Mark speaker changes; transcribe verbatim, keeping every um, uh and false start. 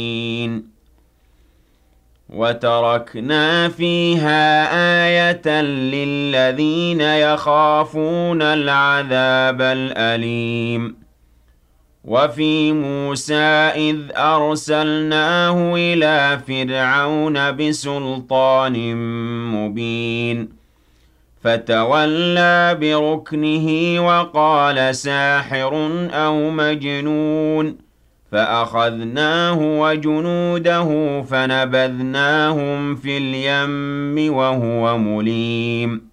Speaker 1: وَتَرَكْنَا فِيهَا آيَةً لِّلَّذِينَ يَخَافُونَ الْعَذَابَ الْأَلِيمَ وَفِي مُوسَىٰ إِذْ أَرْسَلْنَاهُ إِلَىٰ فِرْعَوْنَ بِسُلْطَانٍ مُّبِينٍ فَتَوَلَّىٰ بِرُكْنِهِ وَقَالَ سَاحِرٌ أَوْ مَجْنُونٌ فَأَخَذْنَاهُ وَجُنُودَهُ فَنَبَذْنَاهُمْ فِي الْيَمِّ وَهُوَ مُلِيمٌ